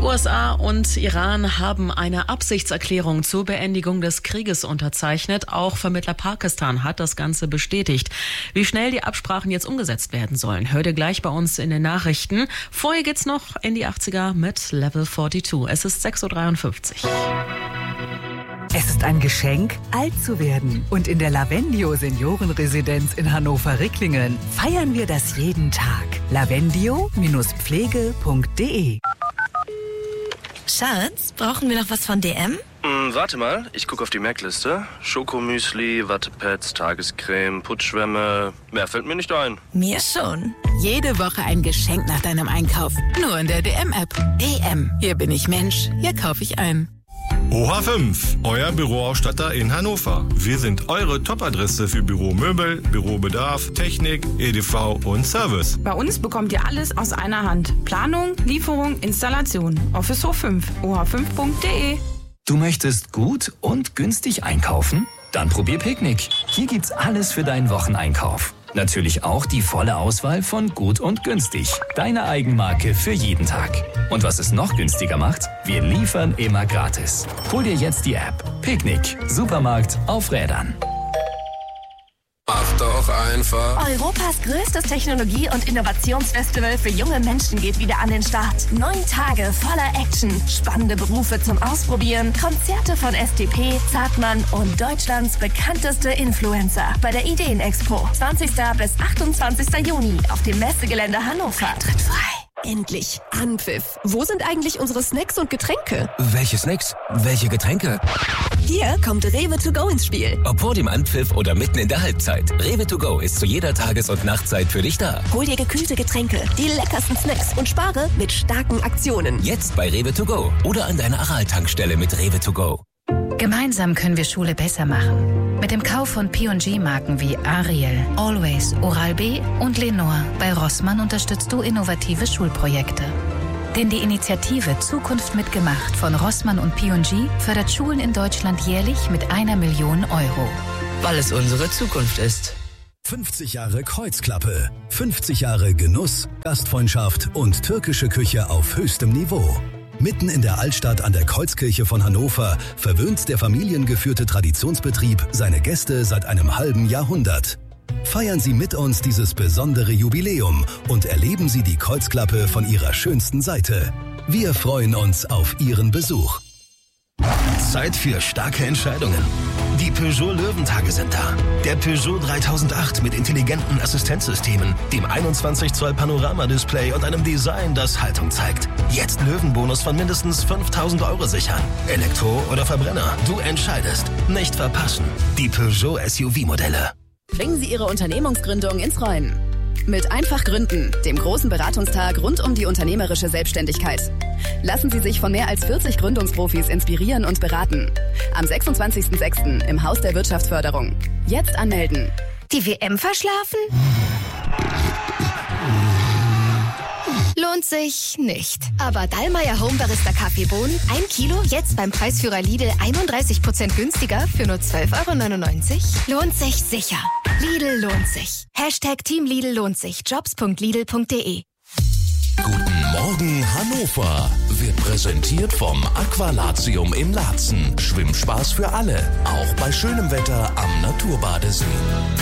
USA und Iran haben eine Absichtserklärung zur Beendigung des Krieges unterzeichnet. Auch Vermittler Pakistan hat das Ganze bestätigt. Wie schnell die Absprachen jetzt umgesetzt werden sollen, hört ihr gleich bei uns in den Nachrichten. Vorher geht's noch in die 80er mit Level 42. Es ist 6.53 Uhr. Es ist ein Geschenk, alt zu werden. Und in der Lavendio Seniorenresidenz in Hannover-Ricklingen feiern wir das jeden Tag. lavendio-pflege.de. Schatz, brauchen wir noch was von DM? Warte mal, ich gucke auf die Merkliste. Schokomüsli, Wattepads, Tagescreme, Putzschwämme. Mehr fällt mir nicht ein. Mir schon. Jede Woche ein Geschenk nach deinem Einkauf. Nur in der DM-App. DM. Hier bin ich Mensch. Hier kaufe ich ein. OH5, euer Büroausstatter in Hannover. Wir sind eure Top-Adresse für Büromöbel, Bürobedarf, Technik, EDV und Service. Bei uns bekommt ihr alles aus einer Hand. Planung, Lieferung, Installation. Office Hof 5, oh5.de. Du möchtest gut und günstig einkaufen? Dann probier Picknick. Hier gibt's alles für deinen Wocheneinkauf. Natürlich auch die volle Auswahl von gut und günstig. Deine Eigenmarke für jeden Tag. Und was es noch günstiger macht? Wir liefern immer gratis. Hol dir jetzt die App. Picknick. Supermarkt auf Rädern. Mach doch einfach. Europas größtes Technologie- und Innovationsfestival für junge Menschen geht wieder an den Start. 9 Tage voller Action, spannende Berufe zum Ausprobieren, Konzerte von STP, Zartmann und Deutschlands bekannteste Influencer bei der Ideenexpo. 20. bis 28. Juni auf dem Messegelände Hannover. Tritt frei. Endlich. Anpfiff. Wo sind eigentlich unsere Snacks und Getränke? Welche Snacks? Welche Getränke? Hier kommt Rewe to go ins Spiel. Ob vor dem Anpfiff oder mitten in der Halbzeit. Rewe to go ist zu jeder Tages- und Nachtzeit für dich da. Hol dir gekühlte Getränke, die leckersten Snacks und spare mit starken Aktionen. Jetzt bei Rewe to go oder an deiner Aral-Tankstelle mit Rewe to go. Gemeinsam können wir Schule besser machen. Mit dem Kauf von P&G-Marken wie Ariel, Always, Oral-B und Lenore bei Rossmann unterstützt du innovative Schulprojekte. Denn die Initiative Zukunft mitgemacht von Rossmann und P&G fördert Schulen in Deutschland jährlich mit 1 Million Euro. Weil es unsere Zukunft ist. 50 Jahre Kreuzklappe, 50 Jahre Genuss, Gastfreundschaft und türkische Küche auf höchstem Niveau. Mitten in der Altstadt an der Kreuzkirche von Hannover verwöhnt der familiengeführte Traditionsbetrieb seine Gäste seit einem halben Jahrhundert. Feiern Sie mit uns dieses besondere Jubiläum und erleben Sie die Kreuzklappe von ihrer schönsten Seite. Wir freuen uns auf Ihren Besuch. Zeit für starke Entscheidungen. Die Peugeot Löwentage sind da. Der Peugeot 3008 mit intelligenten Assistenzsystemen, dem 21 Zoll Panoramadisplay und einem Design, das Haltung zeigt. Jetzt Löwenbonus von mindestens 5.000 Euro sichern. Elektro oder Verbrenner, du entscheidest. Nicht verpassen. Die Peugeot SUV-Modelle. Bringen Sie Ihre Unternehmungsgründung ins Rollen. Mit Einfach Gründen, dem großen Beratungstag rund um die unternehmerische Selbstständigkeit. Lassen Sie sich von mehr als 40 Gründungsprofis inspirieren und beraten. Am 26.06. im Haus der Wirtschaftsförderung. Jetzt anmelden. Die WM verschlafen? Lohnt sich nicht. Aber Dallmayr Home Barista Kaffeebohnen, 1 Kilo, jetzt beim Preisführer Lidl 31% günstiger für nur 12,99 €. Lohnt sich sicher. Lidl lohnt sich. Team Lidl lohnt sich. Jobs.lidl.de. Guten Morgen Hannover wird präsentiert vom Aqualatium in Laatzen. Schwimmspaß für alle, auch bei schönem Wetter am Naturbadesee.